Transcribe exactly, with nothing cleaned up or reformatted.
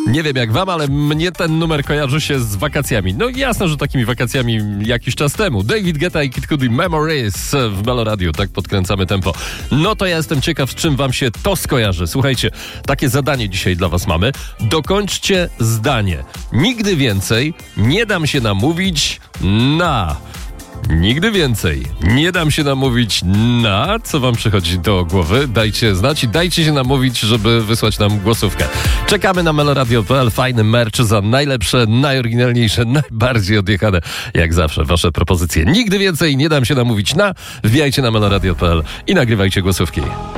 Nie wiem jak wam, ale mnie ten numer kojarzy się z wakacjami. No jasne, że takimi wakacjami jakiś czas temu. David Guetta i Kid Cudi Memories w Melo Radio, tak podkręcamy tempo. No to ja jestem ciekaw, z czym wam się to skojarzy. Słuchajcie, takie zadanie dzisiaj dla was mamy. Dokończcie zdanie. Nigdy więcej nie dam się namówić na... Nigdy więcej nie dam się namówić na... Co wam przychodzi do głowy? Dajcie znać i dajcie się namówić, żeby wysłać nam głosówkę. Czekamy na meloradio kropka p l. Fajny merch za najlepsze, najoryginalniejsze, najbardziej odjechane, jak zawsze, wasze propozycje. Nigdy więcej nie dam się namówić na... Wbijajcie na meloradio kropka p l i nagrywajcie głosówki.